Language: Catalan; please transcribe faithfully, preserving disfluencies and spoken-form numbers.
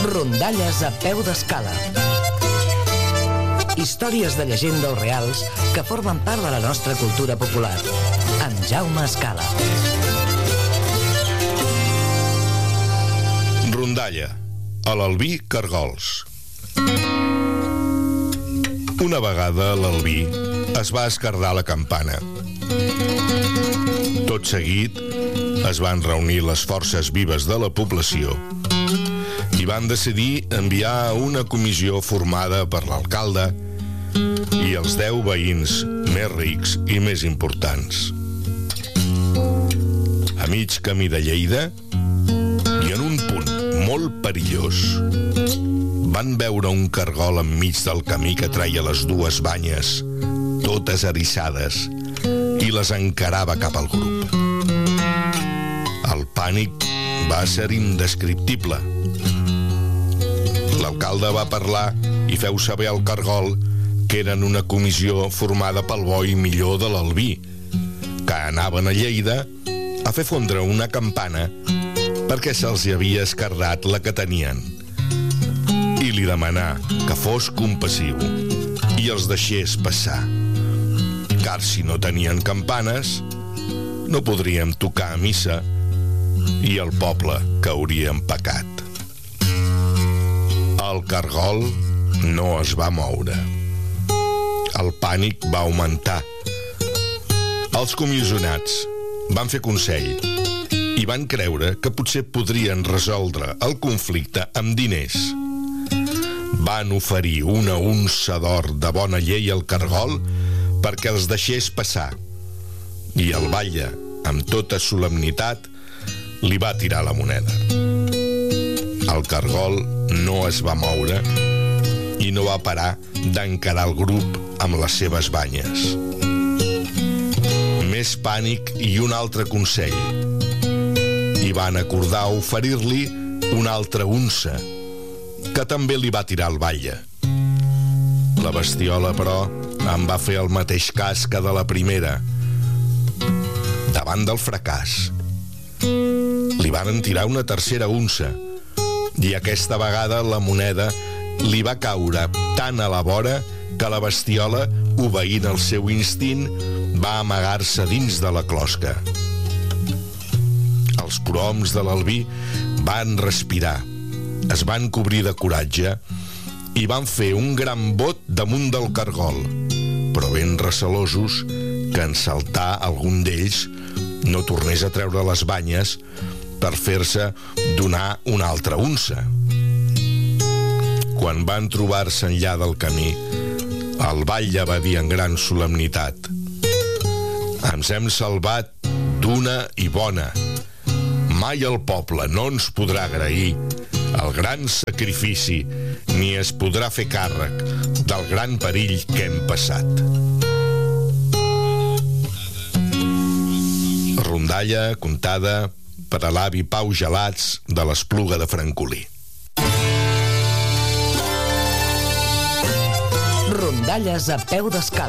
Rondalles a peu d'escala. Històries de llegendes reals que formen part de la nostra cultura popular. Amb Jaume Escala. Rondalla, a l'Albí Cargols. Una vegada a l'Albí es va esquerdar la campana. Tot seguit es van reunir les forces vives de la població i van decidir enviar una comissió formada per l'alcalde i els deu veïns més rics i més importants. A mig camí de Lleida i en un punt molt perillós van veure un cargol enmig del camí que traia les dues banyes totes eriçades i les encarava cap al grup. El pànic va ser indescriptible. L'alcalde va parlar i feu saber al cargol que eren una comissió formada pel bo i millor de l'Albí, que anaven a Lleida a fer fondre una campana perquè se'ls hi havia esquerdat la que tenien, i li demanà que fos compassiu i els deixés passar, car si no tenien campanes no podríem tocar a missa i el poble cauria en pecat. El cargol no es va moure. El pànic va augmentar. Els comissionats van fer consell i van creure que potser podrien resoldre el conflicte amb diners. Van oferir una unça d'or de bona llei al cargol perquè els deixés passar, i el batlle, amb tota solemnitat, li va tirar la moneda. El cargol no es va moure i no va parar d'encarar el grup amb les seves banyes. Més pànic i un altre consell, i van acordar oferir-li una altra unça, que també li va tirar el batlle. La bestiola, però, en va fer el mateix cas que de la primera. Davant del fracàs, li varen tirar una tercera unça, i aquesta vegada la moneda li va caure tan a la vora que la bestiola, obeint el seu instint, va amagar-se dins de la closca. Els prohoms de l'Albí van respirar, es van cobrir de coratge i van fer un gran bot damunt del cargol, però ben recelosos que en saltar algun d'ells no tornés a treure les banyes per fer-se donar una altra unça. Quan van trobar-se enllà del camí, el batlle va dir en gran solemnitat: ens hem salvat d'una i bona. Mai el poble no ens podrà agrair el gran sacrifici ni es podrà fer càrrec del gran perill que hem passat. Rondalla contada per a l'avi Pau Gelats de l'Espluga de Francolí. Rondalles a peu d'escala.